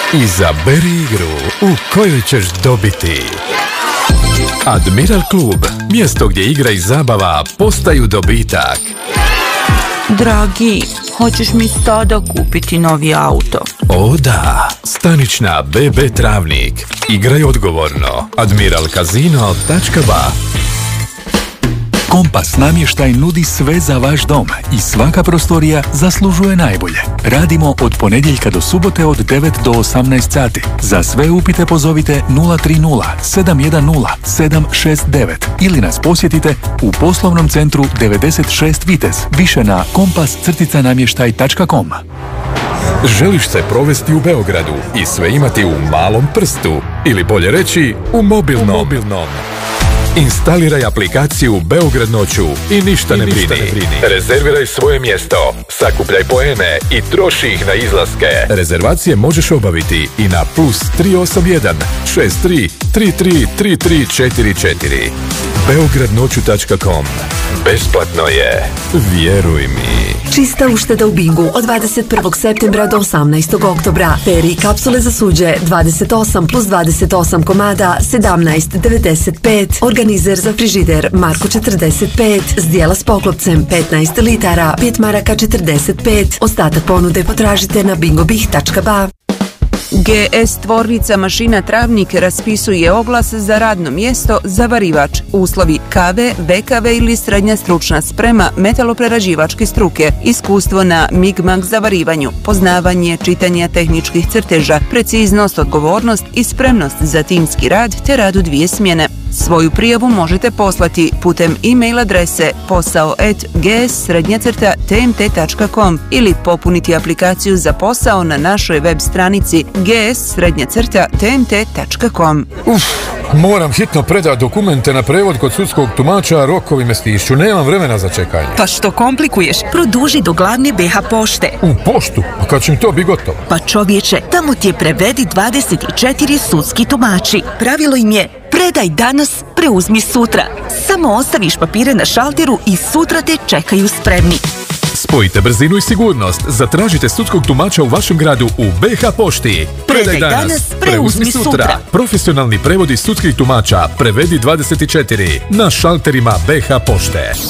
Izaberi igru u kojoj ćeš dobiti. Admiral Klub, mjesto gdje igra i zabava postaju dobitak. Dragi, hoćeš mi sada kupiti novi auto? O da, stanična BB Travnik. Igraj odgovorno. admiralcasino.ba. Kompas namještaj nudi sve za vaš dom i svaka prostorija zaslužuje najbolje. Radimo od ponedjeljka do subote od 9 do 18 sati. Za sve upite pozovite 030 710 769 ili nas posjetite u poslovnom centru 96 Vitez, više na kompas-namještaj.com. Želiš se provesti u Beogradu i sve imati u malom prstu, ili bolje reći u mobilnom. Instaliraj aplikaciju Beograd noću i ništa ne brini. Rezerviraj svoje mjesto, sakupljaj poene i troši ih na izlaske. Rezervacije možeš obaviti i na +381 63 33 3344. beogradnoću.com. Besplatno je. Vjeruj mi. Čista ušteda u Bingu od 21. septembra do 18. oktobra. Peri kapsule za suđe 28 plus 28 komada 17,95. Organizer za frižider Marko 45. Zdjela s poklopcem 15 litara 5 maraka 45. Ostatak ponude potražite na bingobih.ba. GS tvornica mašina Travnik raspisuje oglas za radno mjesto zavarivač. Uslovi KV, VKV ili srednja stručna sprema metaloprerađivačke struke, iskustvo na MIG-MAG zavarivanju, poznavanje čitanja tehničkih crteža, preciznost, odgovornost i spremnost za timski rad te rad u 2 smjene. Svoju prijavu možete poslati putem e-mail adrese posao@gs-tmt.com ili popuniti aplikaciju za posao na našoj web stranici gs-tmt.com. Moram hitno predati dokumente na prevod kod sudskog tumača, rokovi me stišću, nemam vremena za čekanje. Pa što komplikuješ? Produži do glavne BH pošte. U poštu? A kad će mi to biti gotovo? Pa čovječe, tamo ti je prevedi 24 sudski tumači. Pravilo im je predaj danas, preuzmi sutra. Samo ostaviš papire na šalteru i sutra te čekaju spremni. Spojite brzinu i sigurnost. Zatražite sudskog tumača u vašem gradu u BH pošti. Predaj danas, preuzmi sutra. Profesionalni prevodi sudskih tumača. Prevedi 24 na šalterima BH pošte.